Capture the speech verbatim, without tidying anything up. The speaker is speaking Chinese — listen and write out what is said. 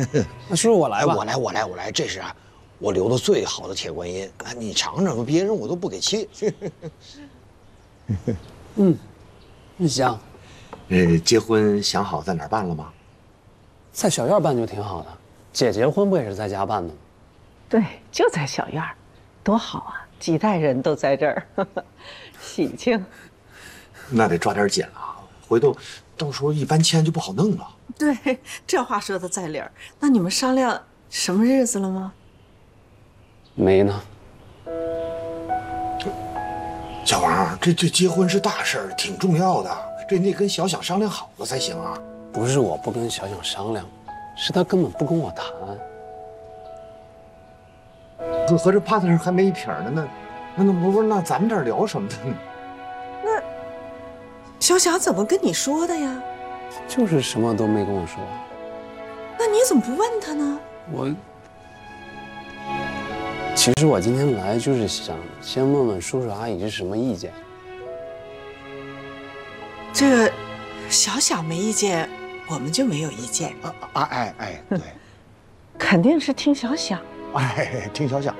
那叔叔我来吧。 我来，我来，我来，这是啊，我留的最好的铁观音啊，你尝尝，别人我都不给气。 嗯，真香。 呃，结婚想好在哪儿办了吗？ 在小院办就挺好的，姐结婚不也是在家办的吗？ 对，就在小院儿，多好啊！几代人都在这儿，喜庆。 那得抓点紧了，回头到时候一搬迁就不好弄了。 对，这话说的在理儿。那你们商量什么日子了吗？ 没呢。 小王，这这结婚是大事儿，挺重要的，这你得跟小想商量好了才行啊。 不是我不跟小想商量，是他根本不跟我谈。 不合着帕特还没一撇呢，那那那不是那咱们这儿聊什么的呢？ 那小霞怎么跟你说的呀？ 就是什么都没跟我说。 那你怎么不问他呢？ 我其实我今天来就是想先问问叔叔阿姨是什么意见。 这个小小没意见，我们就没有意见。 啊啊哎哎，对， 肯定是听小想。 哎，听小想。